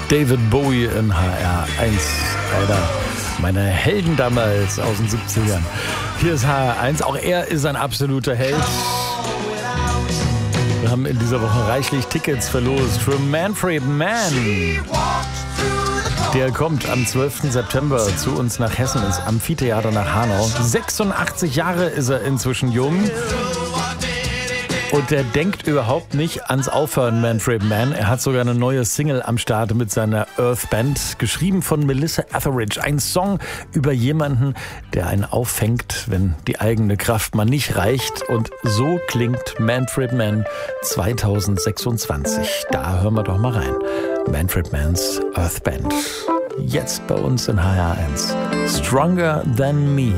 David Bowie in HR1. Einer meiner Helden damals aus den 70ern. Hier ist HR1. Auch er ist ein absoluter Held. Wir haben in dieser Woche reichlich Tickets verlost für Manfred Mann. Der kommt am 12. September zu uns nach Hessen ins Amphitheater nach Hanau. 86 Jahre ist er inzwischen jung. Und der denkt überhaupt nicht ans Aufhören, Manfred Mann. Er hat sogar eine neue Single am Start mit seiner Earth Band, geschrieben von Melissa Etheridge. Ein Song über jemanden, der einen auffängt, wenn die eigene Kraft mal nicht reicht. Und so klingt Manfred Mann 2026. Da hören wir doch mal rein. Manfred Manns Earth Band. Jetzt bei uns in HR1. Stronger Than Me.